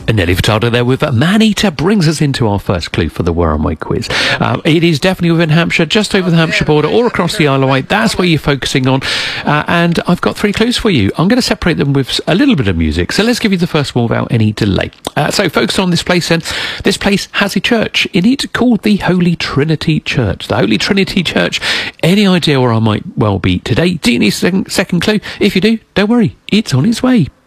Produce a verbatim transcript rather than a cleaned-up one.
Nelly Furtado there with Man-Eater brings us into our first clue for the Where Am I quiz. Uh, it is definitely within Hampshire, just over the Hampshire border, or across the Isle of Wight. That's where you're focusing on. Uh, and I've got three clues for you. I'm going to separate them with a little bit of music. So let's give you the first one without any delay. Uh, so focus on this place then. This place has a church in it called the Holy Trinity Church. The Holy Trinity Church. Any idea where I might well be today? Do you need a second, second clue? If you do, don't worry. It's on its way.